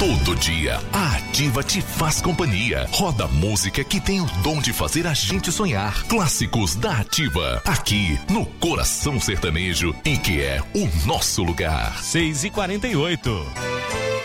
Todo dia, a Ativa te faz companhia. Roda música que tem o dom de fazer a gente sonhar. Clássicos da Ativa, aqui no Coração Sertanejo, e que é o nosso lugar. 6h48.